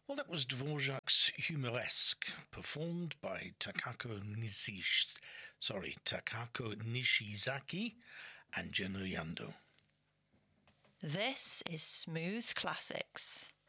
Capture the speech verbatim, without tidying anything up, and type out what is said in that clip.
Well, that was Dvorak's Humoresque, performed by Takako Nishi, sorry, Takako Nishizaki and Geno Yando. This is Smooth Classics.